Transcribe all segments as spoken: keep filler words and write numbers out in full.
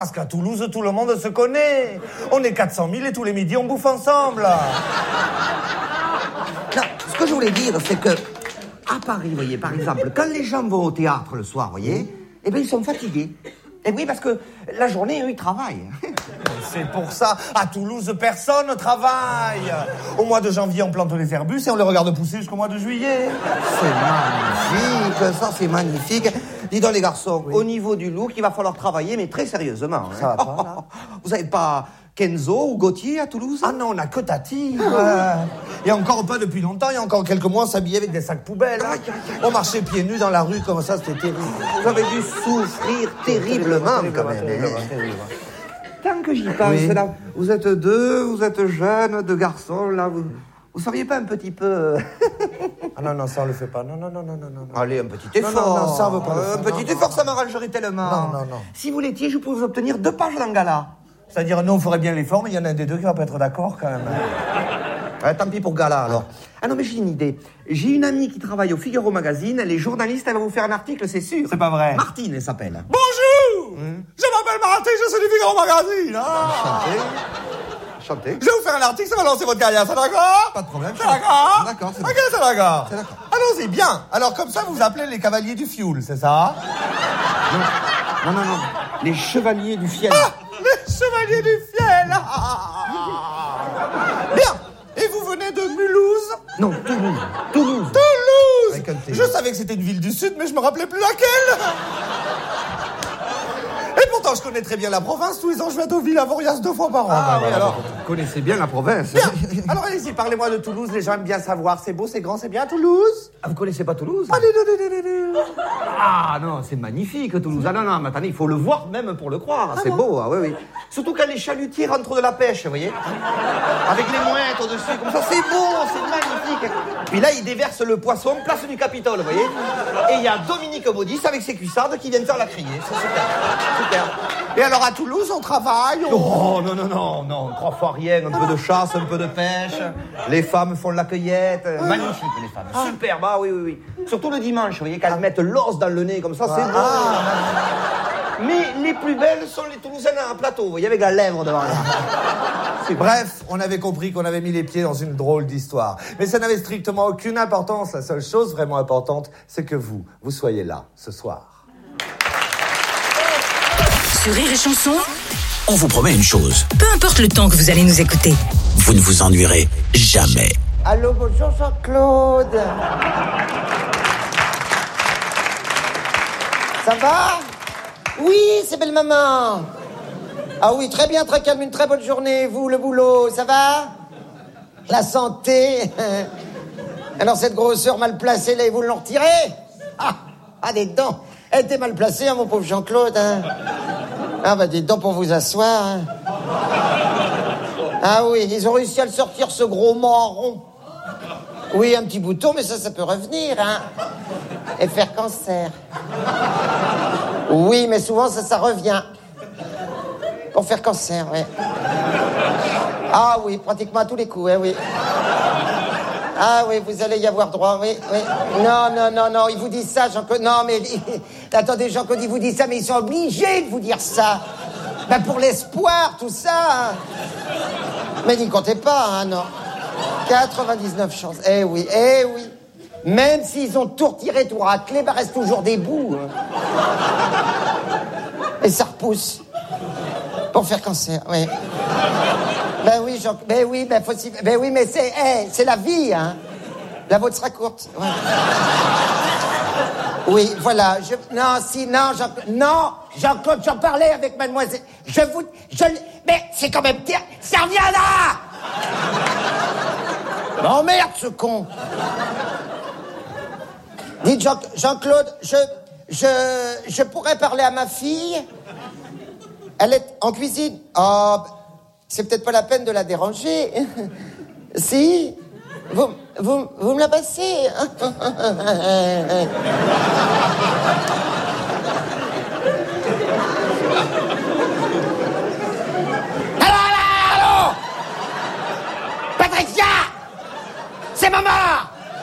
Parce qu'à Toulouse, tout le monde se connaît. On est quatre cent mille et tous les midis, on bouffe ensemble. Non, ce que je voulais dire, c'est que, à Paris, vous voyez, par exemple, quand les gens vont au théâtre le soir, vous voyez, eh bien, ils sont fatigués. Et oui, parce que la journée, eux, ils travaillent. C'est pour ça, à Toulouse, personne ne travaille. Au mois de janvier, on plante les herbus et on les regarde pousser jusqu'au mois de juillet. C'est magnifique, ça, c'est magnifique. Dis donc, les garçons, oui. Au niveau du look, il va falloir travailler, mais très sérieusement. Ça hein. va pas, là. Vous avez pas Kenzo ou Gauthier à Toulouse? Ah non, on n'a que Tati. Euh, et encore pas depuis longtemps, il y a encore quelques mois, on s'habillait avec des sacs poubelles. Hein. On marchait pieds nus dans la rue comme ça, c'était terrible. Vous avez dû souffrir terriblement, quand même. Hein. Tant que j'y pense, oui. Là, vous êtes deux, vous êtes jeunes, deux garçons, là, vous... Vous seriez pas un petit peu... Ah non, non, ça on le fait pas. Non, non, non, non, non, non. Allez, un petit effort. Non, non, non, ça on veut pas. Euh, un petit non, effort, non. Ça m'arrangerait tellement. Non, non, non. Si vous l'étiez, je pourrais vous obtenir deux pages dans le gala. C'est-à-dire, nous, on ferait bien l'effort, mais il y en a un des deux qui va pas être d'accord, quand même. Ouais, tant pis pour gala, alors. Ah non, mais j'ai une idée. J'ai une amie qui travaille au Figaro Magazine. Elle est journaliste, elle va vous faire un article, c'est sûr. C'est pas vrai. Martine, elle s'appelle. Bonjour mmh. Je m'appelle Martine, je suis du Figaro Magazine. Ah. Chantez. Chantez. Je vais vous faire un article, ça va lancer votre carrière, c'est d'accord? Pas de problème. C'est d'accord? D'accord, c'est d'accord. Ok, c'est d'accord. C'est d'accord. Allons-y, bien. Alors, comme ça, vous vous appelez les cavaliers du fioul, c'est ça? Non, non, non, non. Les chevaliers du fiel. Ah, les chevaliers du fiel. Ah. Bien. Et vous venez de Mulhouse? Non, Toulouse. Toulouse. Toulouse. Je savais que c'était une ville du Sud, mais je me rappelais plus laquelle. Et pourtant, je connais très bien la province. Tous les ans, je vais à Deauville, à Vorias deux fois par an. Ah, oui, alors, vous connaissez bien la province. Bien. Alors, allez-y, parlez-moi de Toulouse. Les gens aiment bien savoir. C'est beau, c'est grand, c'est bien, Toulouse? Ah, vous connaissez pas Toulouse? Ah, non, non, non, non, non. Ah, non, c'est magnifique, Toulouse. Ah, non, non, mais attendez, il faut le voir même pour le croire. Ah, c'est bon. beau, ah, oui, oui. Surtout quand les chalutiers rentrent de la pêche, vous voyez? Avec les mouettes au-dessus, comme ça, c'est beau, c'est magnifique. Puis là, ils déversent le poisson place du Capitole, vous voyez? Et il y a Dominique Baudis avec ses cuissardes qui viennent faire la criée. C'est super. Super. Et alors, à Toulouse, on travaille, on... Oh, non, non, non, non, trois fois rien. Un peu de chasse, un peu de pêche. Les femmes font la cueillette. Ah. Magnifique, les femmes. Ah. Super, bah oui, oui, oui. Surtout le dimanche, vous voyez, quand elles mettent l'os dans le nez, comme ça, c'est ah. beau. Ah. Mais les plus belles sont les Toulousaines à plateau, vous voyez, avec la lèvre devant là. Bref, on avait compris qu'on avait mis les pieds dans une drôle d'histoire. Mais ça n'avait strictement aucune importance. La seule chose vraiment importante, c'est que vous, vous soyez là, ce soir. Sur Rire et Chanson, on vous promet une chose. Peu importe le temps que vous allez nous écouter, vous ne vous ennuierez jamais. Allô, bonjour Jean-Claude. Ça va? Oui, c'est belle maman. Ah oui, très bien, très calme, une très bonne journée. Vous, le boulot, ça va? La santé? Alors cette grosseur mal placée, là, vous l'en retirez? Ah, ah, des dents. Elle était mal placée, hein, mon pauvre Jean-Claude. Hein. Ah bah dites donc pour vous asseoir. Hein. Ah oui, ils ont réussi à le sortir, ce gros marron. Oui, un petit bouton, mais ça, ça peut revenir, hein. Et faire cancer. Oui, mais souvent, ça, ça revient. Pour faire cancer, oui. Ah oui, pratiquement à tous les coups, hein, oui. Ah oui, vous allez y avoir droit, oui, oui. Non, non, non, non, ils vous disent ça, Jean-Claude. Non, mais... Attendez, Jean-Claude, ils vous disent ça, mais ils sont obligés de vous dire ça. Ben, pour l'espoir, tout ça. Hein. Mais n'y comptez pas, hein, non. quatre-vingt-dix-neuf chances. Eh oui, eh oui. Même s'ils ont tout retiré, tout raclé, ben, reste toujours des bouts. Hein. Et ça repousse. Pour faire cancer, oui. Ben oui, Jean... Ben oui, ben faut... Ben oui, mais c'est... Hey, c'est la vie, hein. La vôtre sera courte. Ouais. Oui, voilà. Je... Non, si, non, Jean... Non, Jean-Claude, j'en parlais avec mademoiselle. Je vous... Je... Mais c'est quand même... Ça revient là. Oh merde, ce con. Dites, Jean... Jean-Claude, je... Je... Je pourrais parler à ma fille. Elle est en cuisine. Oh... C'est peut-être pas la peine de la déranger. Si, vous, vous, vous me la passez. Allô, allô, allô Patricia, c'est maman.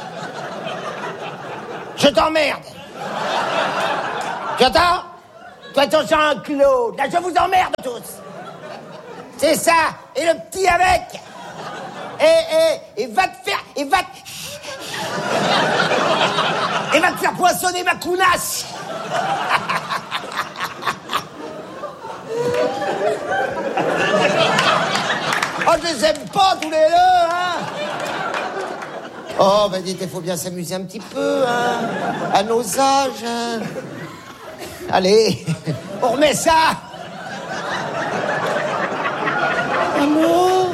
Je t'emmerde. Tu entends? toi ton Jean-Claude, là je vous emmerde tous. C'est ça, et le petit avec. Et, et, et va te faire, et va te... Et va te faire poinçonner ma counasse. Oh, je les aime pas tous les deux, hein. Oh, ben dites, il faut bien s'amuser un petit peu, hein. À nos âges, hein. Allez, on remet ça. Allô?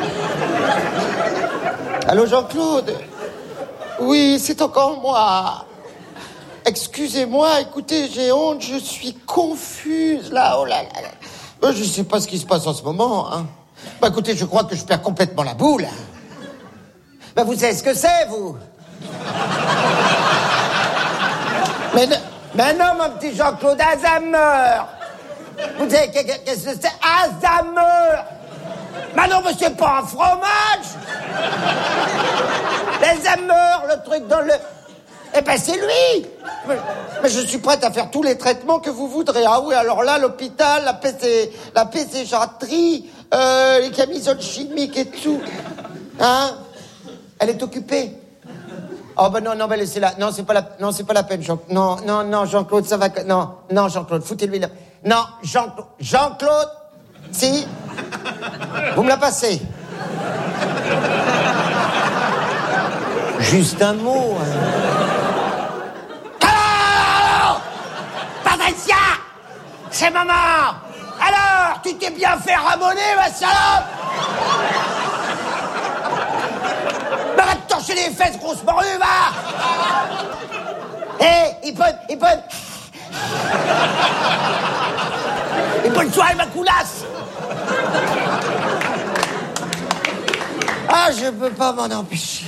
Allô, Jean-Claude? Oui, c'est encore moi. Excusez-moi, écoutez, j'ai honte, je suis confuse, là, oh là là là. Euh, je sais pas ce qui se passe en ce moment, hein. Bah, écoutez, je crois que je perds complètement la boule. Bah, vous savez ce que c'est, vous? mais, ne, mais non, mon petit Jean-Claude, Alzheimer. Vous savez, qu'est-ce que c'est? Alzheimer. Mais non, mais c'est pas un fromage. Alzheimer, le truc dans le... Eh ben, c'est lui. Mais, mais je suis prête à faire tous les traitements que vous voudrez. Ah oui, alors là, l'hôpital, la P C, la pécéchatrie, euh, les camisoles chimiques et tout. Hein? Elle est occupée. Oh ben non, non, ben laissez-la. Non, c'est pas la, non, c'est pas la peine, Jean. Non, non, non, Jean-Claude, ça va. Non, non, Jean-Claude, foutez-lui là. Non, Jean-Claude, Jean-Claude, si. Vous me la passez. Juste un mot. Hein. Alors, Patricia, c'est maman. Alors, tu t'es bien fait ramoner, ma salope. Va te torcher les fesses, grosse morue, va. Hé, hey, il peut, il peut. Et bonne soirée, ma coulasse. Ah, je peux pas m'en empêcher.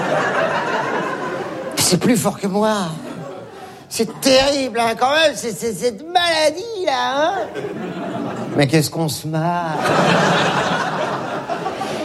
C'est plus fort que moi. C'est terrible, hein, quand même, c'est, c'est cette maladie, là, hein. Mais qu'est-ce qu'on se marre.